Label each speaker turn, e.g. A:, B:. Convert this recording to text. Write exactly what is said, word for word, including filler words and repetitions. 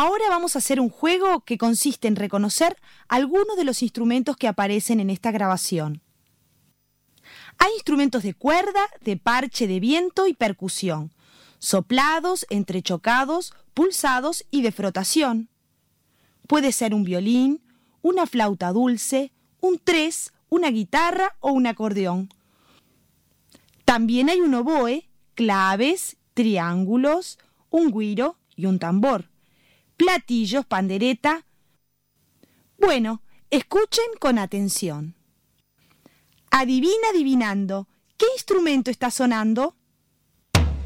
A: Ahora vamos a hacer un juego que consiste en reconocer algunos de los instrumentos que aparecen en esta grabación. Hay instrumentos de cuerda, de parche, de viento y percusión, soplados, entrechocados, pulsados y de frotación. Puede ser un violín, una flauta dulce, un tres, una guitarra o un acordeón. También hay un oboe, claves, triángulos, un güiro y un tambor, platillos, pandereta. Bueno, escuchen con atención. Adivina adivinando, ¿qué instrumento está sonando?